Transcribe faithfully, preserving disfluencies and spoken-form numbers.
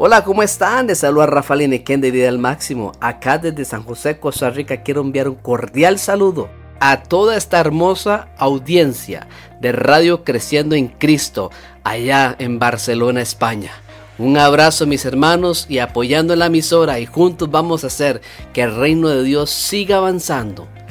Hola, ¿cómo están? Les saluda Rafael Inequén de Vida al Máximo. Acá desde San José, Costa Rica, quiero enviar un cordial saludo a toda esta hermosa audiencia de Radio Creciendo en Cristo, allá en Barcelona, España. Un abrazo, mis hermanos, y apoyando en la emisora, y juntos vamos a hacer que el reino de Dios siga avanzando